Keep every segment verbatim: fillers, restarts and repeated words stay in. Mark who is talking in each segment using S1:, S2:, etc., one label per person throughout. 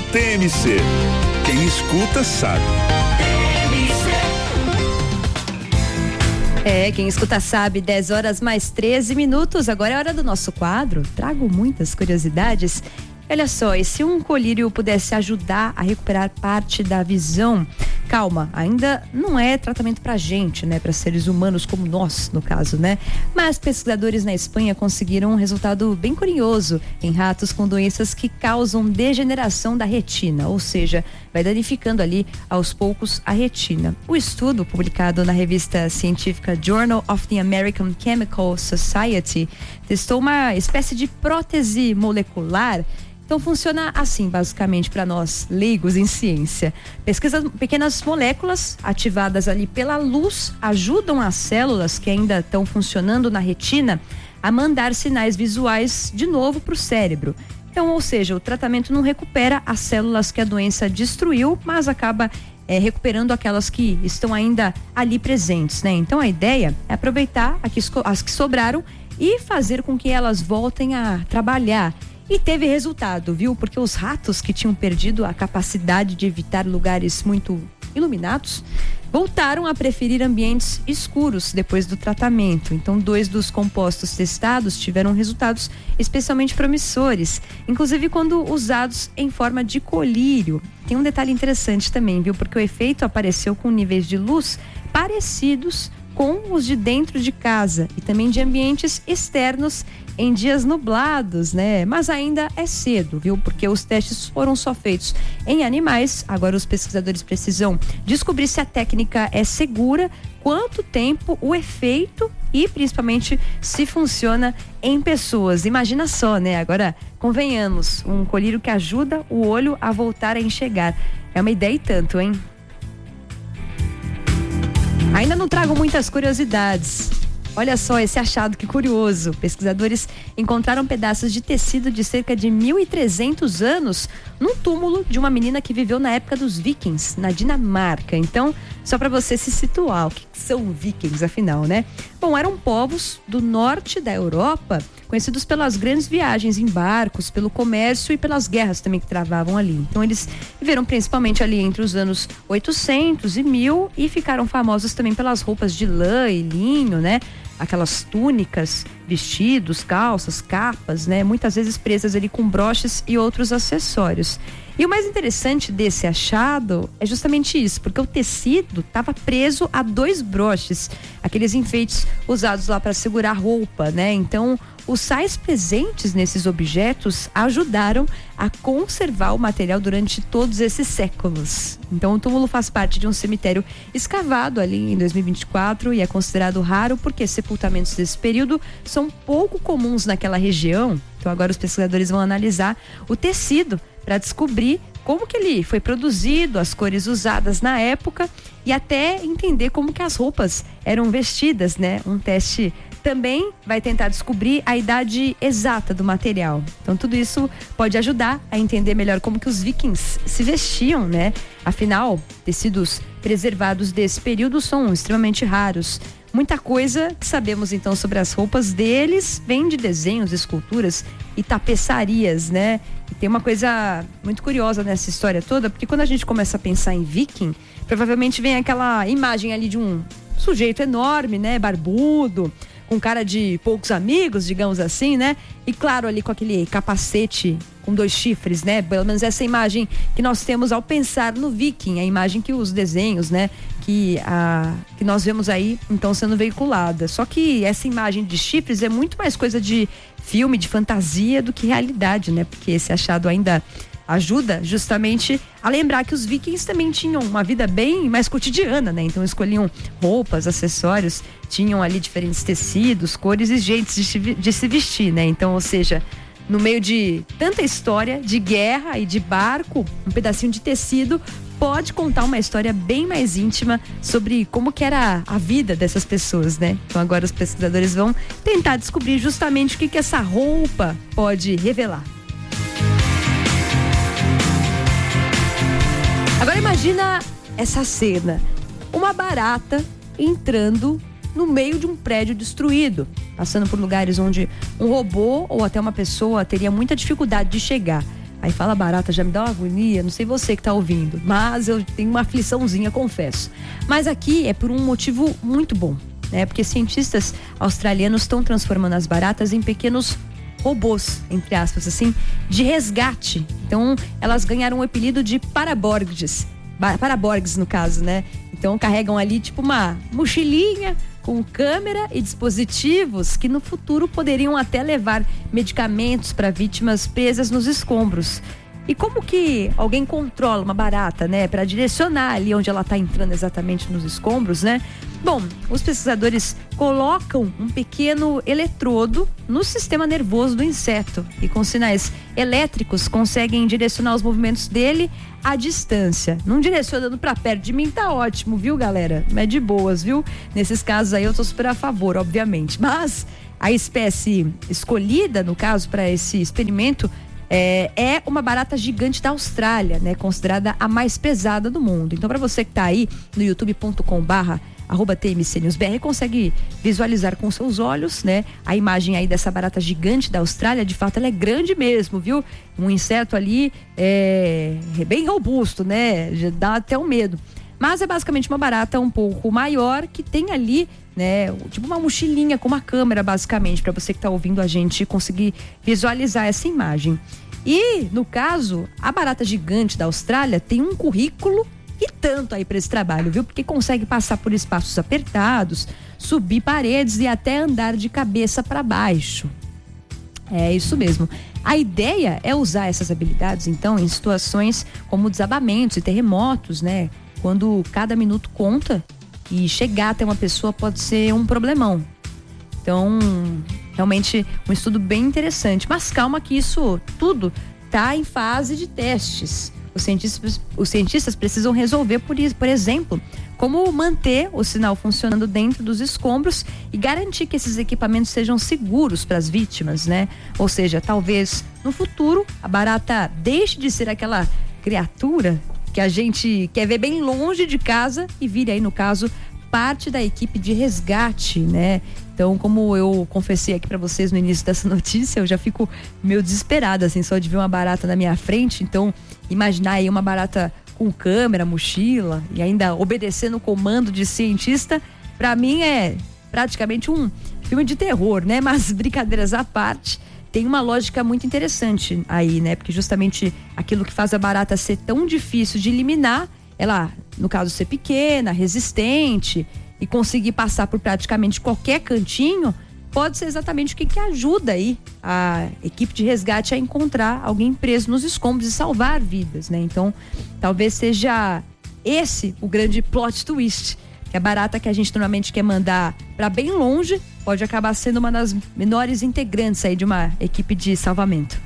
S1: T M C. Quem escuta sabe.
S2: É, quem escuta sabe, dez horas mais treze minutos. Agora é hora do nosso quadro. Trago muitas curiosidades. Olha só, e se um colírio pudesse ajudar a recuperar parte da visão? Calma, ainda não é tratamento pra gente, né? Para seres humanos como nós, no caso, né? Mas pesquisadores na Espanha conseguiram um resultado bem curioso em ratos com doenças que causam degeneração da retina, ou seja, vai danificando ali aos poucos a retina. O estudo, publicado na revista científica Journal of the American Chemical Society, testou uma espécie de prótese molecular. Então funciona assim, basicamente, para nós leigos em ciência. Pesquisa, pequenas moléculas ativadas ali pela luz ajudam as células que ainda estão funcionando na retina a mandar sinais visuais de novo para o cérebro. Então, ou seja, o tratamento não recupera as células que a doença destruiu, mas acaba é, recuperando aquelas que estão ainda ali presentes, né? Então a ideia é aproveitar as que sobraram e fazer com que elas voltem a trabalhar. E teve resultado, viu? Porque os ratos que tinham perdido a capacidade de evitar lugares muito iluminados voltaram a preferir ambientes escuros depois do tratamento. Então, dois dos compostos testados tiveram resultados especialmente promissores, inclusive quando usados em forma de colírio. Tem um detalhe interessante também, viu? Porque o efeito apareceu com níveis de luz parecidos com os de dentro de casa e também de ambientes externos em dias nublados, né? Mas ainda é cedo, viu? Porque os testes foram só feitos em animais. Agora os pesquisadores precisam descobrir se a técnica é segura, quanto tempo, o efeito e principalmente se funciona em pessoas. Imagina só, né? Agora, convenhamos, um colírio que ajuda o olho a voltar a enxergar. É uma ideia e tanto, hein? Ainda não trago muitas curiosidades. Olha só esse achado, que curioso. Pesquisadores encontraram pedaços de tecido de cerca de mil e trezentos anos num túmulo de uma menina que viveu na época dos vikings, na Dinamarca. Então, só para você se situar, o que são vikings, afinal, né? Bom, eram povos do norte da Europa, conhecidos pelas grandes viagens em barcos, pelo comércio e pelas guerras também que travavam ali. Então, eles viveram principalmente ali entre os anos oitocentos e mil e ficaram famosos também pelas roupas de lã e linho, né? Aquelas túnicas, vestidos, calças, capas, né? Muitas vezes presas ali com broches e outros acessórios. E o mais interessante desse achado é justamente isso, porque o tecido estava preso a dois broches, aqueles enfeites usados lá para segurar roupa, né? Então, os sais presentes nesses objetos ajudaram a conservar o material durante todos esses séculos. Então, o túmulo faz parte de um cemitério escavado ali em dois mil e vinte e quatro e é considerado raro porque sepultamentos desse período são pouco comuns naquela região. Então, agora os pesquisadores vão analisar o tecido para descobrir como que ele foi produzido, as cores usadas na época e até entender como que as roupas eram vestidas, né? Um teste também vai tentar descobrir a idade exata do material. Então tudo isso pode ajudar a entender melhor como que os vikings se vestiam, né? Afinal, tecidos preservados desse período são extremamente raros. Muita coisa que sabemos então sobre as roupas deles vem de desenhos, esculturas e tapeçarias, né? E tem uma coisa muito curiosa nessa história toda, porque quando a gente começa a pensar em viking, provavelmente vem aquela imagem ali de um sujeito enorme, né? Barbudo, com cara de poucos amigos, digamos assim, né? E claro, ali com aquele capacete com dois chifres, né? Pelo menos essa imagem que nós temos ao pensar no viking, a imagem que os desenhos, né? Que, a, que nós vemos aí, então, sendo veiculada. Só que essa imagem de chifres é muito mais coisa de filme, de fantasia, do que realidade, né? Porque esse achado ainda ajuda justamente a lembrar que os vikings também tinham uma vida bem mais cotidiana, né? Então escolhiam roupas, acessórios, tinham ali diferentes tecidos, cores e jeitos de se, de se vestir, né? Então, ou seja, no meio de tanta história de guerra e de barco, um pedacinho de tecido pode contar uma história bem mais íntima sobre como que era a vida dessas pessoas, né? Então agora os pesquisadores vão tentar descobrir justamente o que que essa roupa pode revelar. Agora imagina essa cena, uma barata entrando no meio de um prédio destruído, passando por lugares onde um robô ou até uma pessoa teria muita dificuldade de chegar. Aí fala barata, já me dá uma agonia, não sei você que tá ouvindo, mas eu tenho uma afliçãozinha, confesso. Mas aqui é por um motivo muito bom, né? Porque cientistas australianos estão transformando as baratas em pequenos robôs, entre aspas, assim, de resgate. Então, elas ganharam o apelido de paraborgs, paraborgs no caso, né? Então, carregam ali tipo uma mochilinha com câmera e dispositivos que no futuro poderiam até levar medicamentos para vítimas presas nos escombros. E como que alguém controla uma barata, né, para direcionar ali onde ela está entrando exatamente nos escombros, né? Bom, os pesquisadores colocam um pequeno eletrodo no sistema nervoso do inseto e com sinais elétricos conseguem direcionar os movimentos dele à distância. Não direcionando para perto de mim tá ótimo, viu, galera? Mas de boas, viu? Nesses casos aí eu tô super a favor, obviamente. Mas a espécie escolhida, no caso, para esse experimento É, é uma barata gigante da Austrália, né? Considerada a mais pesada do mundo. Então, para você que tá aí no youtube ponto com barra arroba T M C News B R, consegue visualizar com seus olhos, né? A imagem aí dessa barata gigante da Austrália. De fato, ela é grande mesmo, viu? Um inseto ali é, é bem robusto, né? Já dá até um medo. Mas é basicamente uma barata um pouco maior que tem ali, né, tipo uma mochilinha com uma câmera, basicamente, para você que está ouvindo a gente conseguir visualizar essa imagem. E, no caso, a barata gigante da Austrália tem um currículo e tanto aí para esse trabalho, viu? Porque consegue passar por espaços apertados, subir paredes e até andar de cabeça para baixo. É isso mesmo. A ideia é usar essas habilidades, então, em situações como desabamentos e terremotos, né? Quando cada minuto conta e chegar até uma pessoa pode ser um problemão. Então, realmente um estudo bem interessante. Mas calma que isso tudo está em fase de testes. Os cientistas, os cientistas precisam resolver, por, por exemplo, como manter o sinal funcionando dentro dos escombros e garantir que esses equipamentos sejam seguros para as vítimas, né? Ou seja, talvez no futuro a barata deixe de ser aquela criatura que a gente quer ver bem longe de casa e vire aí, no caso, parte da equipe de resgate, né? Então, como eu confessei aqui para vocês no início dessa notícia, eu já fico meio desesperada, assim, só de ver uma barata na minha frente. Então, imaginar aí uma barata com câmera, mochila e ainda obedecendo o comando de cientista, para mim é praticamente um filme de terror, né? Mas brincadeiras à parte, tem uma lógica muito interessante aí, né? Porque justamente aquilo que faz a barata ser tão difícil de eliminar, ela, no caso, ser pequena, resistente e conseguir passar por praticamente qualquer cantinho, pode ser exatamente o que, que ajuda aí a equipe de resgate a encontrar alguém preso nos escombros e salvar vidas, né? Então, talvez seja esse o grande plot twist, que a barata que a gente normalmente quer mandar para bem longe pode acabar sendo uma das menores integrantes aí de uma equipe de salvamento.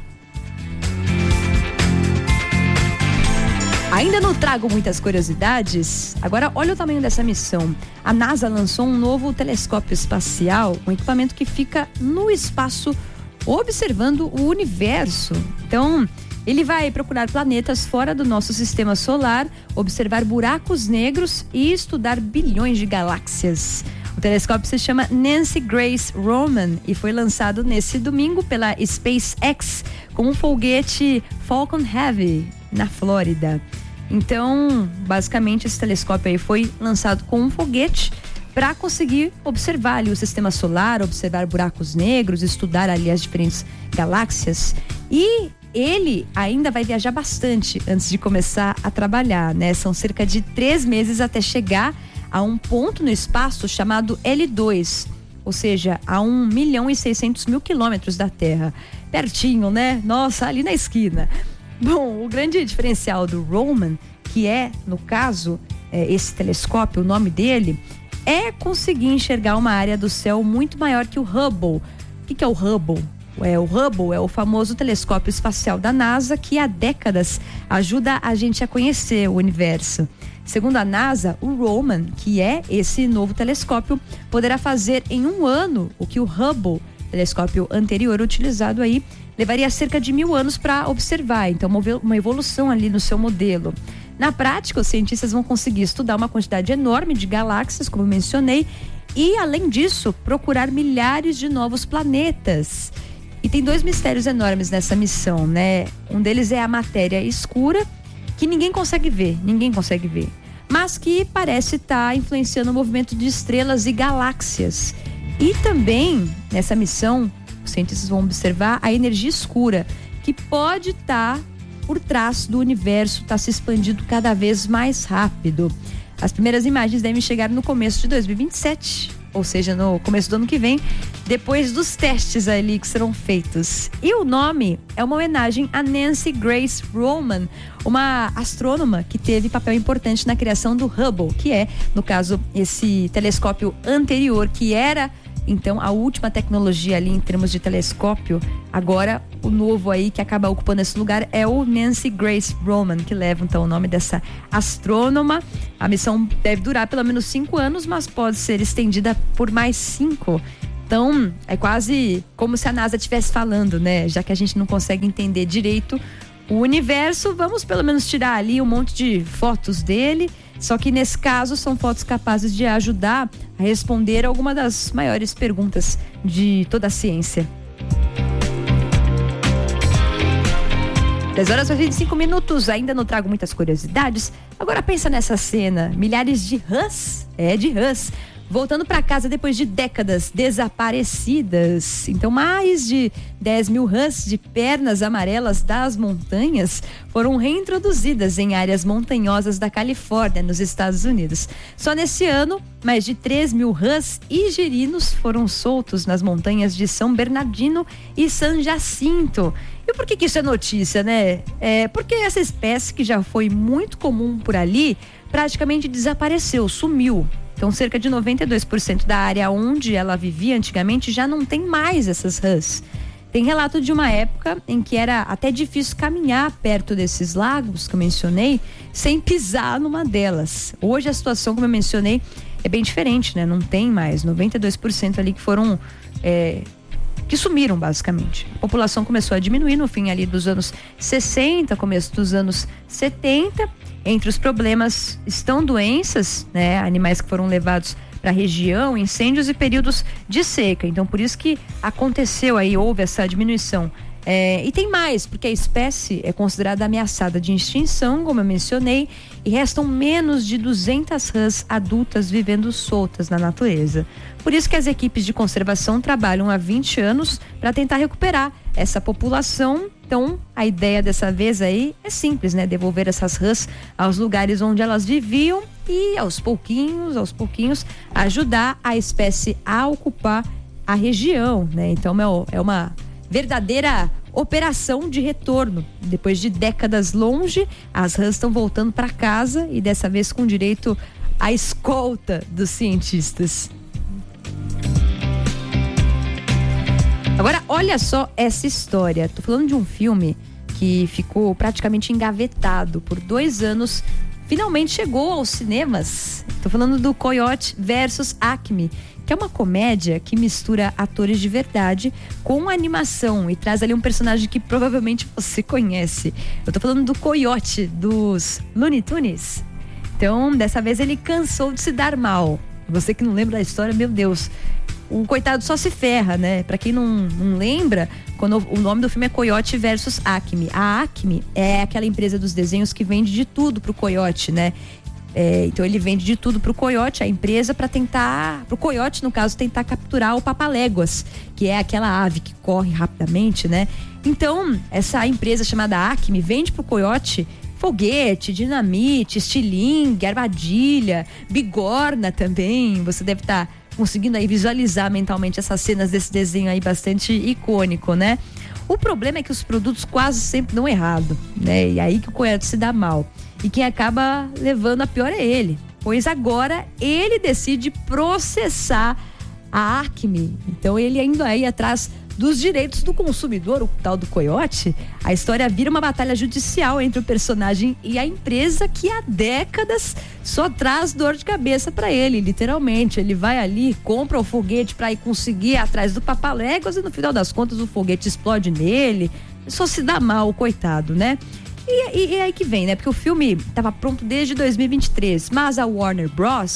S2: Ainda não trago muitas curiosidades. Agora, olha o tamanho dessa missão. A NASA lançou um novo telescópio espacial, um equipamento que fica no espaço observando o universo. Então, ele vai procurar planetas fora do nosso sistema solar, observar buracos negros e estudar bilhões de galáxias. O telescópio se chama Nancy Grace Roman e foi lançado nesse domingo pela SpaceX com um foguete Falcon Heavy na Flórida. Então, basicamente, esse telescópio aí foi lançado com um foguete para conseguir observar ali o sistema solar, observar buracos negros, estudar ali as diferentes galáxias. E ele ainda vai viajar bastante antes de começar a trabalhar, né? São cerca de três meses até chegar a um ponto no espaço chamado L dois, ou seja, a um milhão e seiscentos mil quilômetros da Terra. Pertinho, né? Nossa, ali na esquina. Bom, o grande diferencial do Roman, que é, no caso, é, esse telescópio, o nome dele, é conseguir enxergar uma área do céu muito maior que o Hubble. O que, que é o Hubble? É, o Hubble é o famoso telescópio espacial da NASA que há décadas ajuda a gente a conhecer o universo. Segundo a NASA, o Roman, que é esse novo telescópio, poderá fazer em um ano o que o Hubble, telescópio anterior utilizado aí, levaria cerca de mil anos para observar. Então, uma evolução ali no seu modelo. Na prática, os cientistas vão conseguir estudar uma quantidade enorme de galáxias, como eu mencionei, e, além disso, procurar milhares de novos planetas. E tem dois mistérios enormes nessa missão, né? Um deles é a matéria escura, que ninguém consegue ver, ninguém consegue ver, mas que parece estar influenciando o movimento de estrelas e galáxias. E também, nessa missão, os cientistas vão observar a energia escura, que pode estar por trás do universo, está se expandindo cada vez mais rápido. As primeiras imagens devem chegar no começo de dois mil e vinte e sete, ou seja, no começo do ano que vem, depois dos testes ali que serão feitos. E o nome é uma homenagem a Nancy Grace Roman, uma astrônoma que teve papel importante na criação do Hubble, que é, no caso, esse telescópio anterior, que era então a última tecnologia ali em termos de telescópio. Agora o novo aí que acaba ocupando esse lugar é o Nancy Grace Roman, que leva então o nome dessa astrônoma. A missão deve durar pelo menos cinco anos, mas pode ser estendida por mais cinco. Então é quase como se a NASA estivesse falando, né? Já que a gente não consegue entender direito o universo, vamos pelo menos tirar ali um monte de fotos dele. Só que nesse caso são fotos capazes de ajudar a responder alguma das maiores perguntas de toda a ciência. dez horas e vinte e cinco minutos, ainda não trago muitas curiosidades. Agora pensa nessa cena, milhares de rãs, é de rãs, voltando para casa depois de décadas desaparecidas. Então, mais de dez mil rãs de pernas amarelas das montanhas foram reintroduzidas em áreas montanhosas da Califórnia, nos Estados Unidos. Só nesse ano, mais de três mil rãs e girinos foram soltos nas montanhas de São Bernardino e San Jacinto. E por que que isso é notícia, né? É porque essa espécie, que já foi muito comum por ali, praticamente desapareceu, sumiu. Então, cerca de noventa e dois por cento da área onde ela vivia antigamente já não tem mais essas rãs. Tem relato de uma época em que era até difícil caminhar perto desses lagos que eu mencionei sem pisar numa delas. Hoje a situação, como eu mencionei, é bem diferente, né? Não tem mais, noventa e dois por cento ali que foram... É, que sumiram, basicamente. A população começou a diminuir no fim ali dos anos sessenta, começo dos anos setenta. Entre os problemas estão doenças, né? Animais que foram levados para a região, incêndios e períodos de seca. Então, por isso que aconteceu aí, houve essa diminuição. É, e tem mais, porque a espécie é considerada ameaçada de extinção, como eu mencionei, e restam menos de duzentas rãs adultas vivendo soltas na natureza. Por isso que as equipes de conservação trabalham há vinte anos para tentar recuperar essa população. Então, a ideia dessa vez aí é simples, né? Devolver essas rãs aos lugares onde elas viviam e aos pouquinhos, aos pouquinhos, ajudar a espécie a ocupar a região, né? Então, é uma verdadeira operação de retorno. Depois de décadas longe, as rãs estão voltando para casa e dessa vez com direito à escolta dos cientistas. Agora, olha só essa história. Tô falando de um filme que ficou praticamente engavetado por dois anos. Finalmente chegou aos cinemas. Tô falando do Coyote versus Acme, que é uma comédia que mistura atores de verdade com animação e traz ali um personagem que provavelmente você conhece. Eu tô falando do Coyote, dos Looney Tunes. Então, dessa vez ele cansou de se dar mal. Você que não lembra da história, meu Deus, o coitado só se ferra, né? Pra quem não, não lembra, quando o nome do filme é Coyote versus Acme. A Acme é aquela empresa dos desenhos que vende de tudo pro Coyote, né? É, então ele vende de tudo pro Coyote, a empresa, para tentar, pro Coyote no caso, tentar capturar o Papaléguas, que é aquela ave que corre rapidamente, né? Então essa empresa chamada Acme vende pro Coyote foguete, dinamite, estilingue, armadilha, bigorna também. Você deve estar tá conseguindo aí visualizar mentalmente essas cenas desse desenho aí bastante icônico, né? O problema é que os produtos quase sempre dão errado, né? E aí que o Coyote se dá mal. E quem acaba levando a pior é ele, pois agora ele decide processar a Acme. Então ele ainda aí atrás dos direitos do consumidor, o tal do Coyote. A história vira uma batalha judicial entre o personagem e a empresa, que há décadas só traz dor de cabeça para ele, literalmente. Ele vai ali, compra o foguete para ir conseguir ir atrás do Papaléguas e no final das contas o foguete explode nele. Só se dá mal, o coitado, né? E, e, e aí que vem, né? Porque o filme estava pronto desde dois mil e vinte e três, mas a Warner Bros.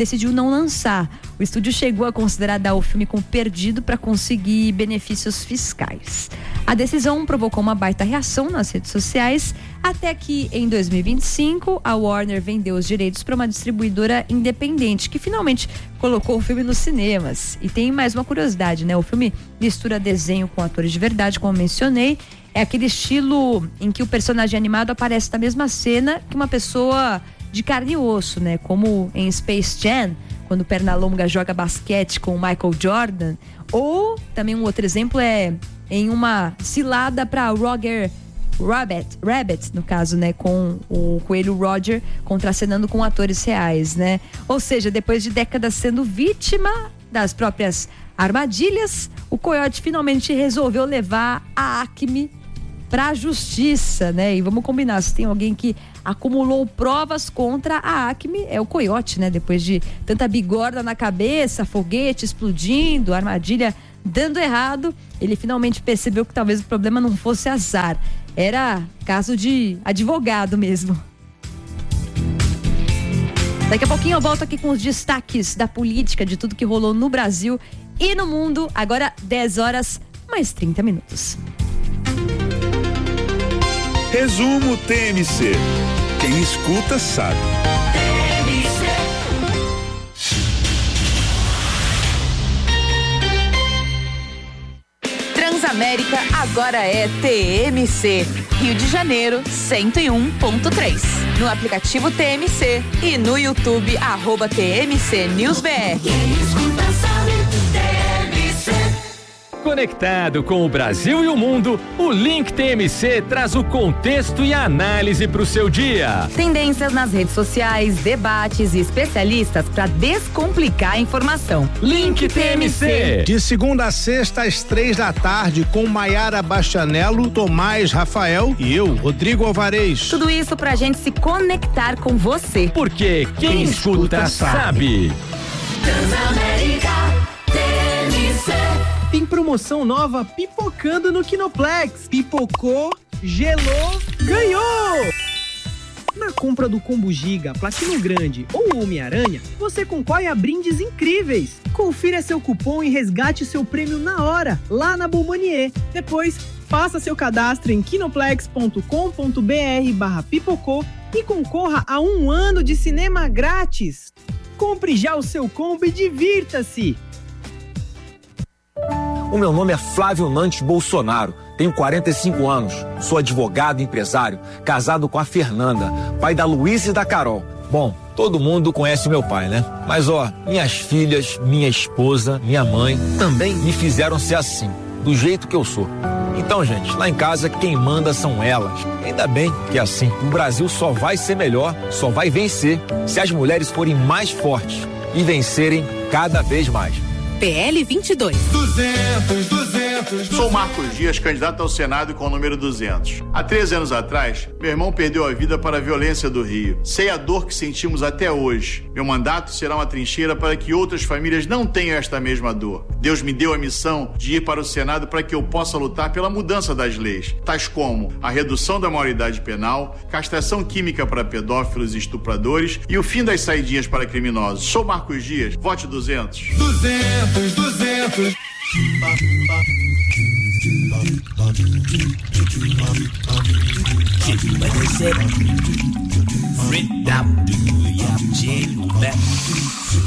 S2: decidiu não lançar. O estúdio chegou a considerar dar o filme como perdido para conseguir benefícios fiscais. A decisão provocou uma baita reação nas redes sociais, até que em dois mil e vinte e cinco a Warner vendeu os direitos para uma distribuidora independente, que finalmente colocou o filme nos cinemas. E tem mais uma curiosidade, né? O filme mistura desenho com atores de verdade, como eu mencionei. É aquele estilo em que o personagem animado aparece na mesma cena que uma pessoa de carne e osso, né? Como em Space Jam, quando o Pernalonga joga basquete com o Michael Jordan. Ou também um outro exemplo é em uma cilada para Roger Rabbit, Rabbit, no caso, né, com o coelho Roger contracenando com atores reais, né? Ou seja, depois de décadas sendo vítima das próprias armadilhas, o Coiote finalmente resolveu levar a Acme para a justiça, né? E vamos combinar, se tem alguém que acumulou provas contra a Acme, é o Coiote, né? Depois de tanta bigorna na cabeça, foguete explodindo, armadilha dando errado, ele finalmente percebeu que talvez o problema não fosse azar, era caso de advogado mesmo. Daqui a pouquinho eu volto aqui com os destaques da política, de tudo que rolou no Brasil e no mundo. Agora dez horas mais trinta minutos.
S1: Resumo T M C. Quem escuta sabe.
S3: Transamérica agora é T M C. Rio de Janeiro, cento e um ponto três. No aplicativo T M C e no YouTube, arroba T M C News B R.
S4: Quem escuta sabe, T M C.
S5: Conectado com o Brasil e o mundo, o Link T M C traz o contexto e a análise para o seu dia.
S3: Tendências nas redes sociais, debates e especialistas para descomplicar a informação.
S5: Link T M C.
S6: De segunda a sexta, às três da tarde, com Maiara Bastianello, Tomás Rafael e eu, Rodrigo Alvarez.
S3: Tudo isso pra gente se conectar com você.
S5: Porque quem, quem escuta, escuta sabe.
S4: Transamérica T M C.
S7: Tem promoção nova pipocando no Kinoplex. Pipocou, gelou, ganhou! Na compra do Combo Giga, Platino Grande ou Homem-Aranha, você concorre a brindes incríveis. Confira seu cupom e resgate seu prêmio na hora, lá na Bombonier. Depois, faça seu cadastro em kinoplex.com.br barra pipocou e concorra a um ano de cinema grátis. Compre já o seu combo e divirta-se!
S8: O meu nome é Flávio Nantes Bolsonaro, tenho quarenta e cinco anos, sou advogado e empresário, casado com a Fernanda, pai da Luísa e da Carol. Bom, todo mundo conhece meu pai, né? Mas ó, minhas filhas, minha esposa, minha mãe também me fizeram ser assim, do jeito que eu sou. Então, gente, lá em casa quem manda são elas. Ainda bem que é assim, o Brasil só vai ser melhor, só vai vencer se as mulheres forem mais fortes e vencerem cada vez mais.
S3: P L vinte e dois.
S9: duzentos, duzentos. Sou Marcos Dias, candidato ao Senado com o número duzentos. Há treze anos atrás, meu irmão perdeu a vida para a violência do Rio. Sei a dor que sentimos até hoje. Meu mandato será uma trincheira para que outras famílias não tenham esta mesma dor. Deus me deu a missão de ir para o Senado para que eu possa lutar pela mudança das leis, tais como a redução da maioridade penal, castração química para pedófilos e estupradores e o fim das saidinhas para criminosos. Sou Marcos Dias, vote duzentos. duzentos. duzentos.